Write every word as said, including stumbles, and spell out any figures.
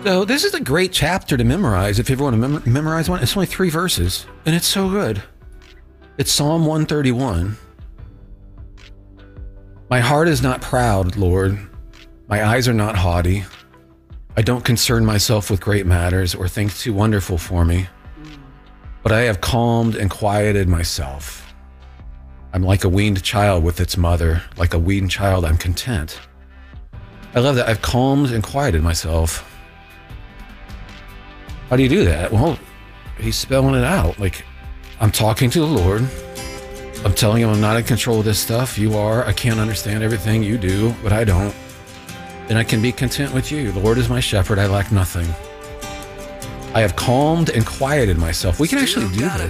So this is a great chapter to memorize if you ever want to mem- memorize one. It's only three verses, and it's so good. It's Psalm one thirty-one. My heart is not proud, Lord. My eyes are not haughty. I don't concern myself with great matters or things too wonderful for me. But I have calmed and quieted myself. I'm like a weaned child with its mother. Like a weaned child, I'm content. I love that. I've calmed and quieted myself. How do you do that? Well, he's spelling it out. Like, I'm talking to the Lord. I'm telling him I'm not in control of this stuff. You are. I can't understand everything you do, but I don't. And I can be content with you. The Lord is my shepherd. I lack nothing. I have calmed and quieted myself. We can actually do this.